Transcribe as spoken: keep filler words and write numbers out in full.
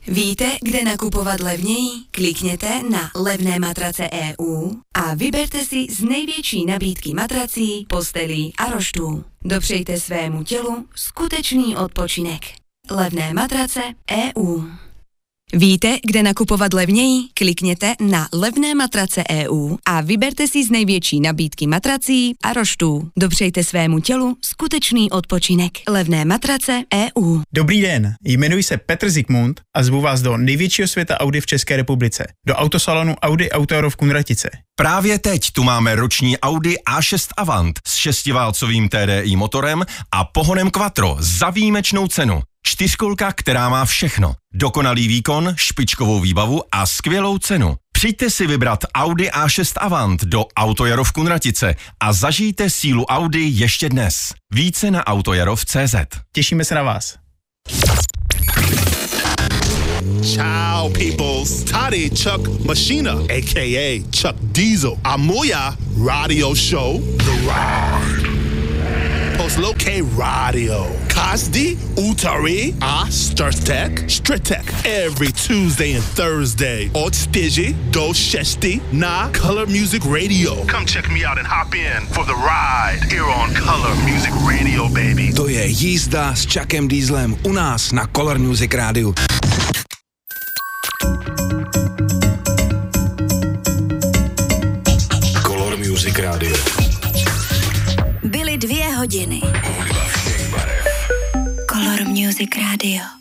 Víte, kde nakupovat levněji? Klikněte na Levné matrace E U a vyberte si z největší nabídky matrací, postelí a roštů. Dopřejte svému tělu skutečný odpočinek. Levné matrace E U. Víte, kde nakupovat levněji? Klikněte na Levné matrace E U a vyberte si z největší nabídky matrací a roštů. Dopřejte svému tělu skutečný odpočinek. Levné matrace E U. Dobrý den, jmenuji se Petr Zikmund a zvu vás do největšího světa Audi v České republice, do autosalonu Audi Auto v Kunratice. Právě teď tu máme roční Audi A šest Avant s šestiválcovým T D I motorem a pohonem Quattro za výjimečnou cenu. Čtyřkolka, která má všechno. Dokonalý výkon, špičkovou výbavu a skvělou cenu. Přijďte si vybrat Audi A šest Avant do Autojaro v Kunratice a zažijte sílu Audi ještě dnes. Více na autojarov tečka cé zet. Těšíme se na vás. Ciao, peoples. Tady Chuck Machina, a k a. Chuck Diesel. A moja radio show, The Ride. Poslouchej radio. Každý úterý a čtvrtek, čtvrtek. Every Tuesday and Thursday. Od čtyři do šesti na Color Music Radio. Come check me out and hop in for The Ride here on Color Music Radio, baby. To je jízda s Chuckem Dieselem u nás na Color Music Radio. Color Music Radio. Byly dvě hodiny. Hudba všech barev. Color Music Radio.